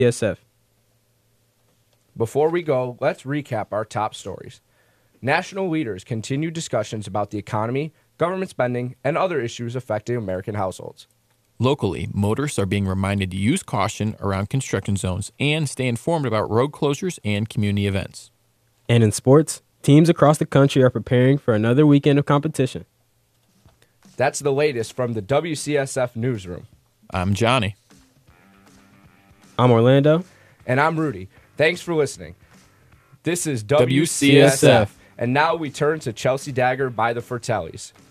WCSF. Before we go, let's recap our top stories. National leaders continue discussions about the economy, government spending, and other issues affecting American households. Locally, motorists are being reminded to use caution around construction zones and stay informed about road closures and community events. And in sports, teams across the country are preparing for another weekend of competition. That's the latest from the WCSF Newsroom. I'm Johnny. I'm Orlando. And I'm Rudy. Thanks for listening. This is WCSF. And now we turn to Chelsea Dagger by the Fratellis.